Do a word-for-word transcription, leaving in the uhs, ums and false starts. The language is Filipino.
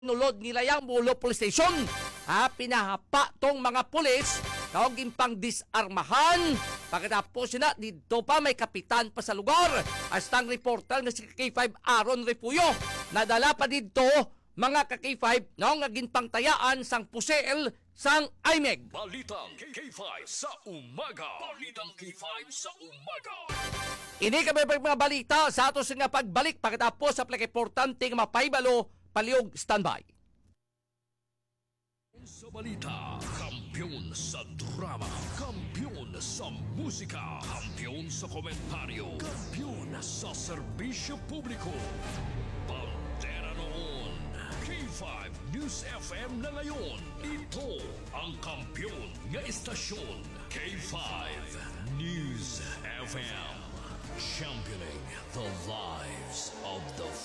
nulod nila yung Mulo Police Station. Ha, pinahapa tong mga pulis tawag pang disarmahan. Pagkatapos sila, dito pa may kapitan pa sa lugar. Astang reporter na si K five Aaron Repuyo. Nadala pa dito mga ka-K five noong naging pangtayaan sang pusel sang I M E G. Balitang K five sa umaga. Balitang K five sa umaga. Ini kami mga balita sa ato nga pagbalik pagkatapos sa plek-importante nga mapaybalo paliog standby. Sa balita, kampiyon sa drama, kampiyon sa musika, kampiyon sa komentaryo, kampiyon sa serbisyo publiko. Pantera noon, K five News F M na ngayon. Ito ang kampiyon nga istasyon, K five News F M. Championing the lives of the